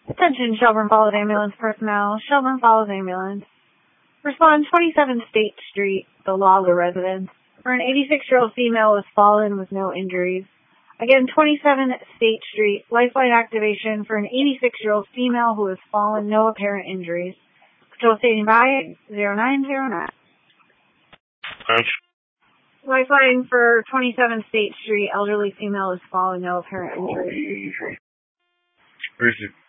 Attention Shelburne Falls Ambulance personnel. Shelburne Falls Ambulance. Respond 27 State Street, the Lawler residence. For an 86-year-old female was fallen with no injuries. Again, 27 State Street. Lifeline activation for an 86-year-old female who has fallen, no apparent injuries. Patrol standing by 0909. Lifeline for 27 State Street. Elderly female has fallen, no apparent injuries. Where is it?